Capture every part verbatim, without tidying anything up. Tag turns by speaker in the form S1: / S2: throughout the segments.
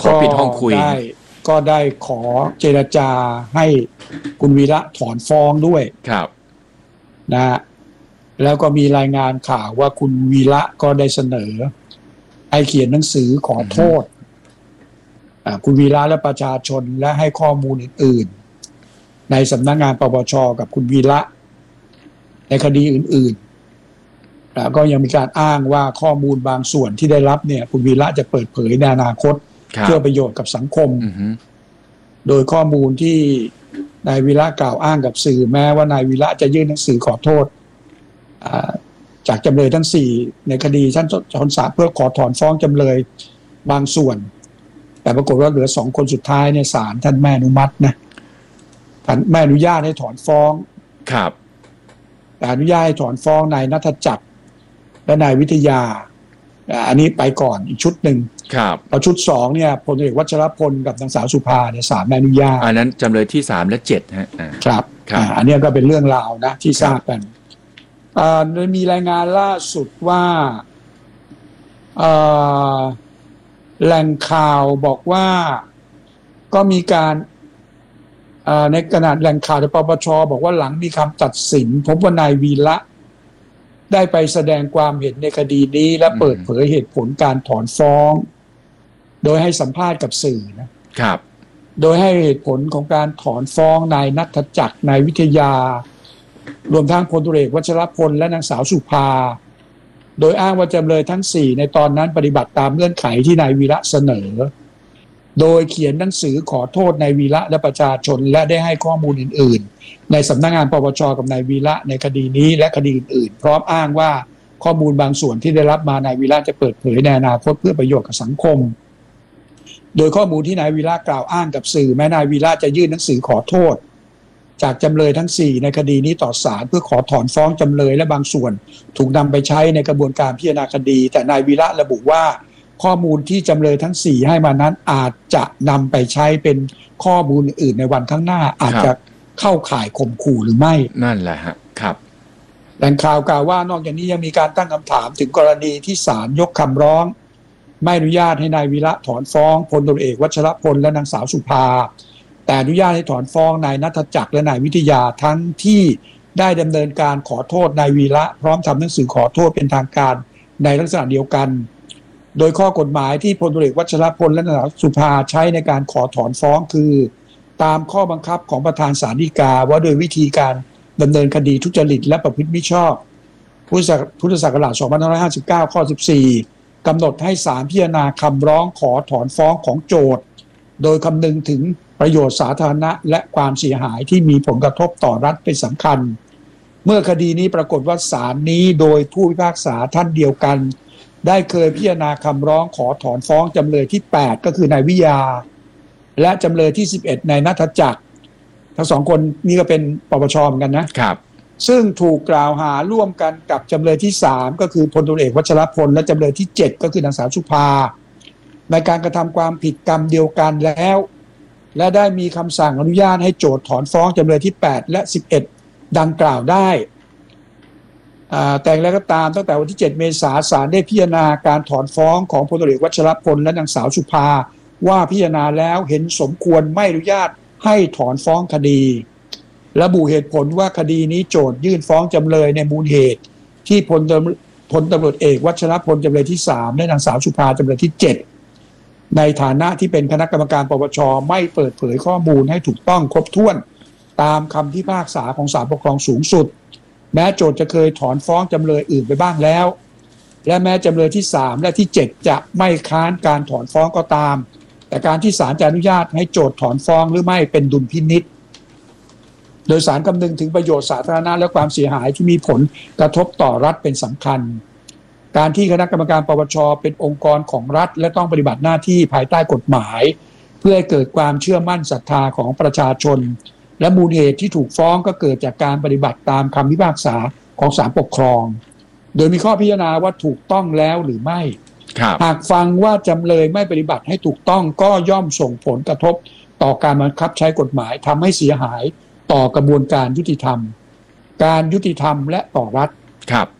S1: อปิดห้องคุย
S2: ได้ก็ได้ขอเจรจาให้คุณวีระถอนฟ้องด้วย
S1: ครับ
S2: นะฮะแล้วก็มีรายงานข่าวว่าคุณวีระก็ได้เสนอให้เขียนหนังสือขอโทษคุณวีระและประชาชนและให้ข้อมูลอื่นๆในสำนักงานปปช.กับคุณวีระในคดีอื่นๆแล้วก็ยังมีการอ้างว่าข้อมูลบางส่วนที่ได้รับเนี่ยคุณวีระจะเปิดเผยในอนาคตเพื่อประโยชน์กับสังคมโดยข้อมูลที่นายวีระกล่าวอ้างกับสื่อแม้ว่านายวีระจะยื่นหนังสือขอโทษจากจำเลยทั้งสี่ในคดีชั้นต้นศาลเพื่อขอถอนฟ้องจำเลยบางส่วนแต่ปรากฏว่าเหลือสองคนสุดท้ายในศาลท่านไม่อนุมัตินะท่านไม่อนุญาตให้ถอนฟ้อง
S1: ครับ
S2: แต่อนุญาตให้ถอนฟ้องนายณัฐจักรและนายวิทยาอันนี้ไปก่อนอีกชุดหนึ่ง
S1: ครับ
S2: พอชุดสองเนี่ยพลเอกวัชรพลกับนางสาวสุภาเนี่ยศาลไม่อนุญาต
S1: อันนั้นจำเลยที่สามและเจ็ดฮะ
S2: ครับอันนี้ก็เป็นเรื่องราวนะที่ทราบกันมีรายงานล่าสุดว่าแหล่งข่าวบอกว่าก็มีการในขณะแหล่งข่าวในปปช.บอกว่าหลังมีคำตัดสินพบว่านายวีระได้ไปแสดงความเห็นในคดีนี้และเปิดเผยเหตุผลการถอนฟ้องโดยให้สัมภาษณ์กับสื่อนะครับโดยให้เหตุผลของการถอนฟ้องนายณัฐจักรนายวิทยารวมทั้งพลตุเอกวัชรพลและนางสาวสุภาโดยอ้างว่าจำเลยทั้งสี่ในตอนนั้นปฏิบัติตามเงื่อนไขที่นายวีระเสนอโดยเขียนหนังสือขอโทษนายวีระและประชาชนและได้ให้ข้อมูลอื่นๆในสำนักงานปปช.กับนายวีระในคดีนี้และคดีอื่นๆพร้อมอ้างว่าข้อมูลบางส่วนที่ได้รับมานายวีระจะเปิดเผยในอนาคตเพื่อประโยชน์กับสังคมโดยข้อมูลที่นายวีระกล่าวอ้างกับสื่อแม้นายวีระจะยื่นหนังสือขอโทษจากจำเลยทั้งสี่ในคดีนี้ต่อศาลเพื่อขอถอนฟ้องจำเลยและบางส่วนถูกนำไปใช้ในกระบวนการพิจารณาคดีแต่นายวีระระบุว่าข้อมูลที่จำเลยทั้งสี่ให้มานั้นอาจจะนำไปใช้เป็นข้อมูลอื่นในวันข้างหน้าอาจจะเข้าข่ายข่มขู่หรือไม่
S1: นั่นแหละฮะครับ
S2: แหล่งข่าวกล่าวว่านอกจากนี้ยังมีการตั้งคำถามถึงกรณีที่ศาลยกคำร้องไม่อนุญาตให้นายวีระถอนฟ้องพลตำรวจเอกวัชรพลและนางสาวสุภาแต่อนุญาตให้ถอนฟ้องนายณัฐจักรและนายวิทยาทั้งที่ได้ดำเนินการขอโทษนายวีระพร้อมทำหนังสือขอโทษเป็นทางการในลักษณะเดียวกันโดยข้อกฎหมายที่พลตำรวจเอกวัชรพลและนางสาวสุภาใช้ในการขอถอนฟ้องคือตามข้อบังคับของประธานศาลฎีกาว่าโดยวิธีการดำเนินคดีทุจริตและประพฤติมิชอบพุทธศักราชสองพันห้าร้อยห้าสิบเก้าข้อสิบสี่กำหนดให้ศาลพิจารณาคำร้องขอถอนฟ้องของโจทก์โดยคำนึงถึงประโยชน์สาธารณะและความเสียหายที่มีผลกระทบต่อรัฐเป็นสำคัญเมื่อคดีนี้ปรากฏว่าศาลนี้โดยผู้พิพากษาท่านเดียวกันได้เคยพิจารณาคำร้องขอถอนฟ้องจำเลยที่แปดก็คือนายวิยาและจำเลยที่สิบเอ็ดนายณัฐจักรทั้งสองคนนี้ก็เป็นปปช.เหมือนกันนะครับซึ่งถูกกล่าวหาร่วมกันกับจำเลยที่สามก็คือพลตำรวจเอกวัชรพลและจำเลยที่เจ็ดก็คือนางสาวสุภาในการกระทำความผิดกรรมเดียวกันแล้วและได้มีคำสั่งอนุญาตให้โจทก์ถอนฟ้องจำเลยที่แปดและสิบเอ็ดดังกล่าวได้แต่อย่างไรก็ตามตั้งแต่วันที่เจ็ดเมษายนศาลได้พิจารณาการถอนฟ้องของพลตำรวจเอกวัชรพลและนางสาวสุภาว่าพิจารณาแล้วเห็นสมควรไม่อนุญาตให้ถอนฟ้องคดีระบุเหตุผลว่าคดีนี้โจทก์ยื่นฟ้องจำเลยในมูลเหตุที่พลพลตำรวจเอกวัชรพลจำเลยที่สามและนางสาวสุภาจำเลยที่เจ็ดในฐานะที่เป็นคณะกรรมการปปช.ไม่เปิดเผยข้อมูลให้ถูกต้องครบถ้วนตามคำพิพากษาของศาลปกครองสูงสุดแม้โจทก์จะเคยถอนฟ้องจำเลยอื่นไปบ้างแล้วและแม้จำเลยที่สามและที่เจ็ดจะไม่ค้านการถอนฟ้องก็ตามแต่การที่ศาลจะอนุญาตให้โจทก์ถอนฟ้องหรือไม่เป็นดุลพินิจโดยศาลคำนึงถึงประโยชน์สาธารณะและความเสียหายที่มีผลกระทบต่อรัฐเป็นสำคัญการที่คณะกรรมการปปช.เป็นองค์กรของรัฐและต้องปฏิบัติหน้าที่ภายใต้กฎหมายเพื่อให้เกิดความเชื่อมั่นศรัทธาของประชาชนและมูลเหตุที่ถูกฟ้องก็เกิดจากการปฏิบัติตามคำพิพากษาของศาลปกครองโดยมีข้อพิจารณาว่าถูกต้องแล้วหรือไม่หากฟังว่าจำเลยไม่ปฏิบัติให้ถูกต้องก็ย่อมส่งผลกระทบต่อการบังคับใช้กฎหมายทำให้เสียหายต่อกระบวนการยุติธรรมการยุติธรรมและต่อรัฐ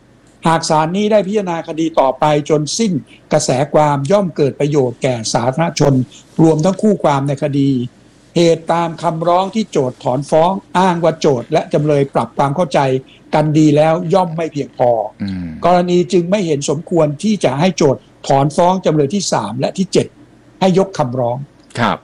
S2: หากศาลนี้ได้พิจารณาคดีต่อไปจนสิ้นกระแสความย่อมเกิดประโยชน์แก่สาธารณชนรวมทั้งคู่ความในคดีเหตุตามคำร้องที่โจทก์ถอนฟ้องอ้างว่าโจทก์และจำเลยปรับความเข้าใจกันดีแล้วย่อมไม่เพียงพอ
S1: ม
S2: กรณีจึงไม่เห็นสมควรที่จะให้โจทก์ถอนฟ้องจำเลยที่สามและที่เจ็ดให้ยกคำร้อง
S1: ครับ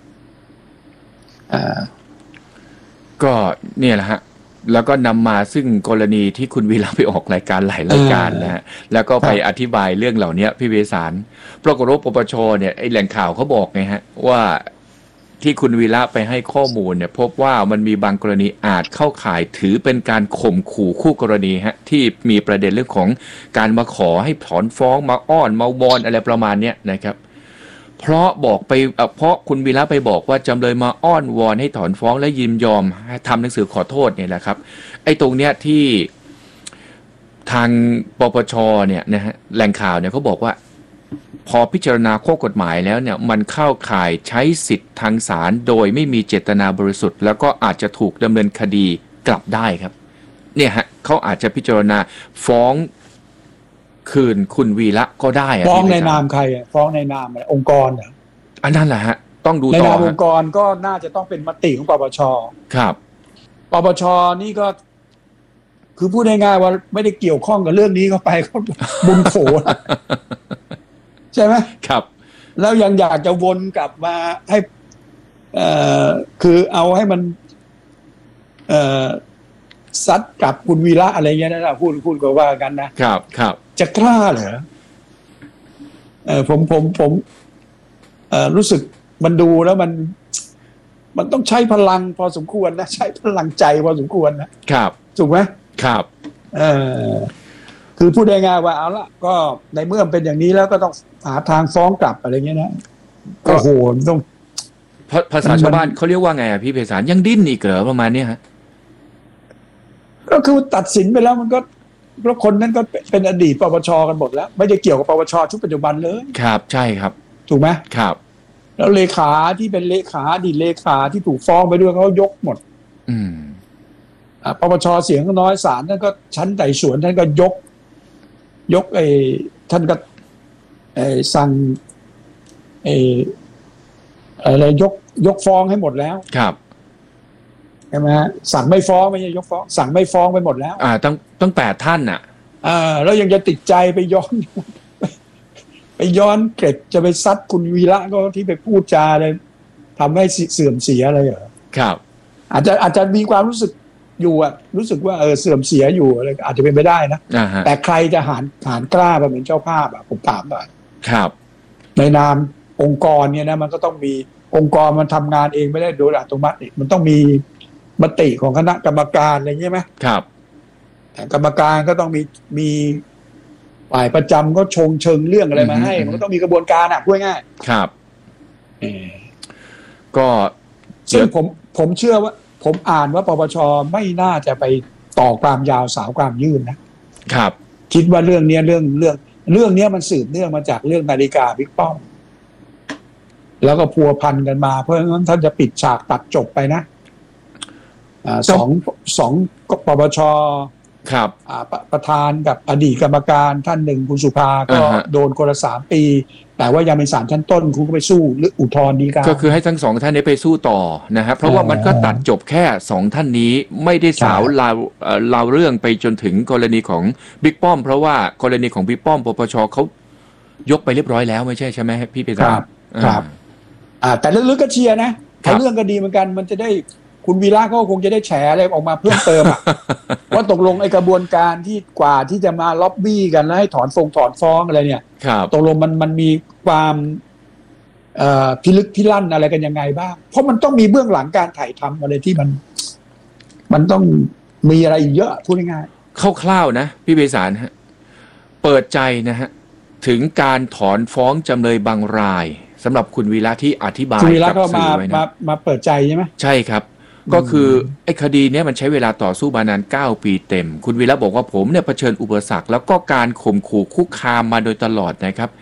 S1: ก็เนี่ยแหละฮะแล้วก็นำมาซึ่งกรณีที่คุณวีระไปออกรายการหลายรายการนะฮะแล้วก็ไปอธิบายเรื่องเหล่านี้พี่เวสารปรากฏว่าปปชเนี่ยไอ้แหล่งข่าวเขาบอกไงฮะว่าที่คุณวีระไปให้ข้อมูลเนี่ยพบว่ามันมีบางกรณีอาจเข้าข่ายถือเป็นการข่มขู่คู่กรณีฮะที่มีประเด็นเรื่องของการมาขอให้ถอนฟ้องมาอ้อนมาวอนอะไรประมาณเนี้ยนะครับเพราะบอกไปเพราะคุณวีระไปบอกว่าจำเลยมาอ้อนวอนให้ถอนฟ้องและยินยอมทำหนังสือขอโทษเนี่ยแหละครับไอ้ตรงเนี้ยที่ทางปปชเนี่ยนะฮะแหล่งข่าวเนี่ยเขาบอกว่าพอพิจารณาข้อกฎหมายแล้วเนี่ยมันเข้าข่ายใช้สิทธิ์ทางศาลโดยไม่มีเจตนาบริสุทธิ์แล้วก็อาจจะถูกดำเนินคดีกลับได้ครับเนี่ยฮะเขาอาจจะพิจารณาฟ้องคืนคุณวีระก็ได้อะ
S2: ฟ้องในนามใครอ่ะฟ้องในนามอะไรองค์กรเหรอ
S1: อันนั้นแหละฮะต้องดู
S2: ใน
S1: ต่อน
S2: ามอ
S1: ฮะ
S2: งค์กรก็น่าจะต้องเป็นมติของปปช
S1: ครับ
S2: ปปชนี่ก็ คือพูดง่ายๆว่าไม่ได้เกี่ยวข้องกับเรื่องนี้เข้าไปก็บุญโขนะใช่ไหม
S1: ครับ
S2: แล้วยังอยากจะวนกลับมาให้เอ่อคือเอาให้มันเอ่อซัดกับคุณวีระอะไรเงี้ยนะพูดพูดก็ว่ากันนะครับ
S1: ครับ
S2: จะกล้าเหรอเออผมผมผมเอ่อรู้สึกมันดูแล้วมัน มันต้องใช้พลังพอสมควรนะใช้พลังใจพอสมควรนะครับถูกไหม
S1: ครับ
S2: เออคือพูดง่ายๆว่าเอาละก็ในเมื่อเป็นอย่างนี้แล้วก็ต้องหาทางฟ้องกลับอะไรเงี้ยนะโอ้โหต้อง
S1: เพราะภาษาชาวบ้านเขาเรียกว่าไงอ่ะพี่ไพศาลยังดิ้นอีกเหรอประมาณเนี้ยฮะ
S2: ก็คือตัดสินไปแล้วมันก็เพราะคนนั้นก็เป็นอดีตปปชกันหมดแล้วไม่ได้เกี่ยวกับปปชชุดปัจจุบันเลย
S1: ครับใช่ครับ
S2: ถูกไหม
S1: ครับ
S2: แล้วเลขาที่เป็นเลขาอดีตเลขาที่ถูกฟ้องไปด้วยเขายกหมด
S1: อืม
S2: อ่าปปชเสียงน้อยศาลท่านก็ชั้นไต่สวนท่านก็ยก ยกไอ้ท่านก็ไอ้สั่งไอ้อะไรยกยกฟ้องให้หมดแล้ว
S1: ครับ
S2: ใช่ไหมฮะสั่งไม่ฟ้องไม่ใช่ยกฟ้องสั่งไม่ฟ้องไปหมดแล้ว
S1: อ่าต้องต้องแปดท่านน่ะ
S2: อ่าแล้วยังจะติดใจไปย้อน ไปย้อนเก็บจะไปซัดคุณวีระก็ที่ไปพูดจาเลยทำให้เสื่อมเสียอะไรเหรอ
S1: ครับ
S2: อาจจะอาจจะมีความรู้สึกอยู่อะรู้สึกว่าเออเสื่อมเสียอยู่อะไรอาจจะเป็นไปได้นะ
S1: อ่าฮะ
S2: แต่ใครจะหารหารกล้ามาเป็นเจ้าภาพอะผมถามหน่อย
S1: ครับ
S2: ในนามองค์กรเนี่ยนะมันก็ต้องมีองค์กรมันทำงานเองไม่ได้โดยอัตโนมัติมันต้องมีมติของคณะกรรมการอะไรอย่างเงี้ยไหม
S1: ครับ
S2: แต่กรรมการก็ต้องมีมีฝ่ายประจำก็ชงเชิงเรื่องอะไรมาให้มันก็ต้องมีกระบวนการอะพูดง่าย
S1: ครับ
S2: เออ
S1: ก็
S2: ซึ่งผมผมเชื่อว่าผมอ่านว่าปปชไม่น่าจะไปต่อความยาวสาวความยืดนะครับ คิดว่าเรื่องนี้เรื่องเรื่องเรื่องนี้มันสืบเนื่องมาจากเรื่องนาฬิกาบิ๊กป้อมแล้วก็พัวพันกันมาเพราะฉะนั้นท่านจะปิดฉากตัดจบไปนะอ่าสองสองปปช
S1: ครับ
S2: อ่าปประธานกับอดีตกรรมการท่านหนึ่งคุณสุภาก็
S1: อ่าฮะ
S2: โดนคนละสามปี แต่ว่ายังเป็นศาลชั้นต้นคุณก็ไปสู้หรืออุทธรณ์ฎีกา
S1: ก็คือให้ทั้งสองท่านนี้ไปสู้ต่อนะฮะเพราะว่ามันก็ตัดจบแค่สองท่านนี้ไม่ได้สาว
S2: ใช่
S1: ลาวเอ่อลาวเรื่องไปจนถึงกรณีของบิ๊กป้อมเพราะว่ากรณีของบิ๊กป้อมปปชเขายกไปเรียบร้อยแล้วไม่ใช่ใช่ไหมพี่ไพศาล
S2: ครับ อ่าแต่ลึกๆก็เชียร์นะ
S1: ครั
S2: ถ้า
S1: บ
S2: เรื่องก็ดีเหมือนกันมันจะได้คุณวีระก็คงจะได้แฉอะไรออกมาเพิ่มเติม อะ ว่าตกลงไอ้กระบวนการที่กว่าที่จะมาล็อบบี้กันแล้วให้ถอนฟงถอนฟ้องอะไรเนี่ย
S1: ครับ
S2: ตกลงมันมันมีความเอ่อพิลึกพิลั่นอะไรกันยังไงบ้างเพราะมันต้องมีเบื้องหลังการถ่ายทำอะไรที่มัน มันต้องมีอะไรอีกเยอะพูดง่าย
S1: คร่าวๆนะพี่ไพศาลฮะเปิดใจนะฮะถึงการถอนฟ้องจำเลยบางรายสำหรับคุณวีระที่อธิบา
S2: ๆ
S1: ย
S2: คุณวีระ
S1: กับ
S2: ก็
S1: สื่
S2: มา
S1: อไว้นะ
S2: มามาเปิดใจใช่ไหม
S1: ใช่ครับ ก็คือไอ้คดีเนี้ยมันใช้เวลาต่อสู้มานานเก้าปีเต็ม คุณวีระบอกว่าผมเนี่ยเผชิญอุปสรรคแล้วก็การข่มขู่คุกคามมาโดยตลอดนะครับ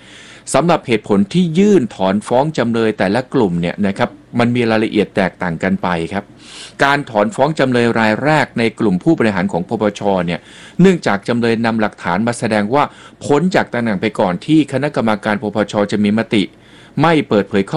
S1: สำหรับเหตุผลที่ยื่นถอนฟ้องจำเลยแต่ละกลุ่มเนี่ยนะครับมันมีรายละเอียดแตกต่างกันไปครับการถอนฟ้องจำเลยรายแรกในกลุ่มผู้บริหารของปปชเนี่ยเนื่องจากจำเลยนำหลักฐานมาแสดงว่าพ้นจากตำแหน่งไปก่อนที่คณะกรรมการปปชจะมีมติไม่เปิดเผยข้อ